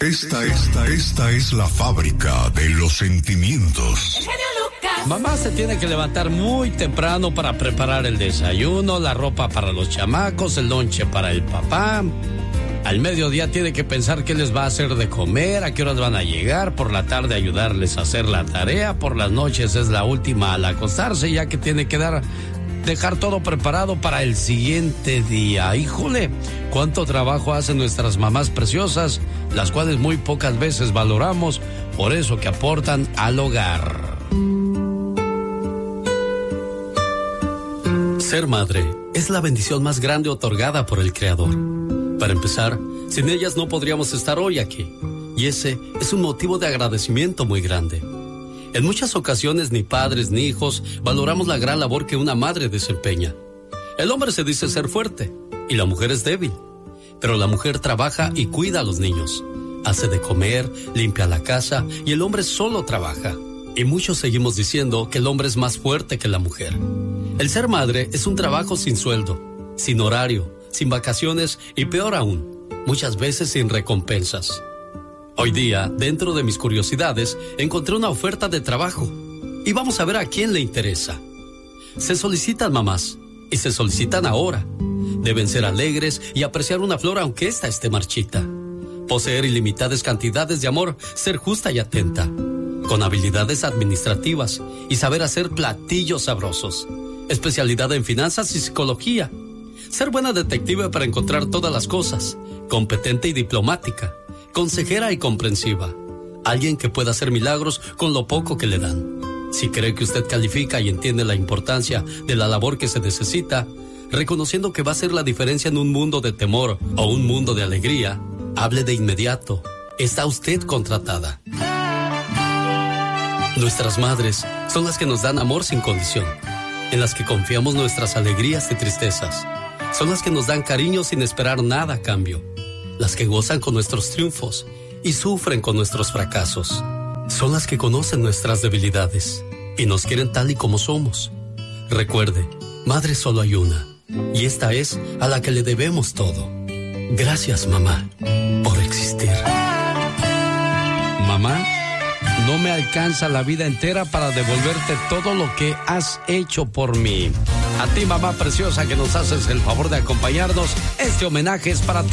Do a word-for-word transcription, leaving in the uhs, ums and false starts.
Esta, esta, esta es la fábrica de los sentimientos. Mamá se tiene que levantar muy temprano para preparar el desayuno, la ropa para los chamacos, el lonche para el papá. Al mediodía tiene que pensar qué les va a hacer de comer, a qué horas van a llegar, por la tarde ayudarles a hacer la tarea, por las noches es la última al acostarse, ya que tiene que dar, dejar todo preparado para el siguiente día. Híjole, cuánto trabajo hacen nuestras mamás preciosas, las cuales muy pocas veces valoramos, por eso que aportan al hogar. Ser madre es la bendición más grande otorgada por el Creador. Para empezar, sin ellas no podríamos estar hoy aquí, y ese es un motivo de agradecimiento muy grande. En muchas ocasiones ni padres ni hijos valoramos la gran labor que una madre desempeña. El hombre se dice ser fuerte y la mujer es débil, pero la mujer trabaja y cuida a los niños, hace de comer, limpia la casa y el hombre solo trabaja. Y muchos seguimos diciendo que el hombre es más fuerte que la mujer. El ser madre es un trabajo sin sueldo, sin horario, sin vacaciones y peor aún, muchas veces sin recompensas. Hoy día, dentro de mis curiosidades, encontré una oferta de trabajo y vamos a ver a quién le interesa. Se solicitan mamás y se solicitan ahora. Deben ser alegres y apreciar una flor aunque ésta esté marchita. Poseer ilimitadas cantidades de amor, ser justa y atenta. Con habilidades administrativas y saber hacer platillos sabrosos. Especialidad en finanzas y psicología. Ser buena detective para encontrar todas las cosas. Competente y diplomática. Consejera y comprensiva. Alguien que pueda hacer milagros con lo poco que le dan. Si cree que usted califica y entiende la importancia de la labor que se necesita, reconociendo que va a hacer la diferencia en un mundo de temor o un mundo de alegría, hable de inmediato. Está usted contratada. Nuestras madres son las que nos dan amor sin condición, en las que confiamos nuestras alegrías y tristezas. Son las que nos dan cariño sin esperar nada a cambio. Las que gozan con nuestros triunfos y sufren con nuestros fracasos. Son las que conocen nuestras debilidades y nos quieren tal y como somos. Recuerde, madre solo hay una, y esta es a la que le debemos todo. Gracias, mamá, por existir. Mamá, no me alcanza la vida entera para devolverte todo lo que has hecho por mí. A ti, mamá preciosa, que nos haces el favor de acompañarnos, este homenaje es para ti.